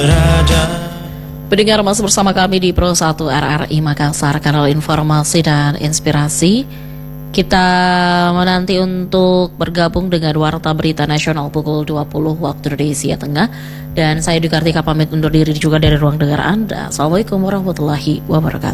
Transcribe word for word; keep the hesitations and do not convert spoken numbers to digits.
Pendengar masih bersama kami di Pro satu R R I Makassar, kanal informasi dan inspirasi. Kita menanti untuk bergabung dengan Warta Berita Nasional pukul dua puluh waktu Indonesia Tengah. Dan saya Dwi Kartika pamit undur diri juga dari ruang dengar Anda. Assalamualaikum warahmatullahi wabarakatuh.